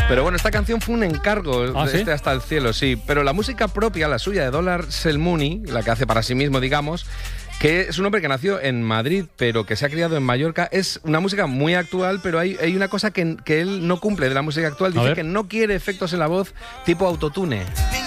Pero bueno, esta canción fue un encargo de ¿sí? Hasta el cielo, sí. Pero la música propia, la suya de Dollar Selmuni, la que hace para sí mismo, digamos, que es un hombre que nació en Madrid, pero que se ha criado en Mallorca, es una música muy actual, pero hay una cosa que él no cumple de la música actual. Dice que no quiere efectos en la voz tipo autotune.